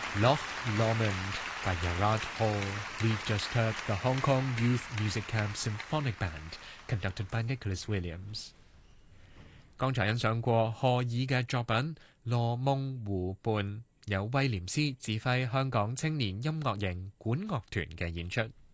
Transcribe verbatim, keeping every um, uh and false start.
Loch Lomond by Yarad Hall. We've just heard the Hong Kong Youth Music Camp Symphonic Band, conducted by Nicholas Williams. 剛才欣賞過賀爾嘅作品《羅夢湖畔》，由威廉斯指揮香港青年音樂營管樂團嘅演出。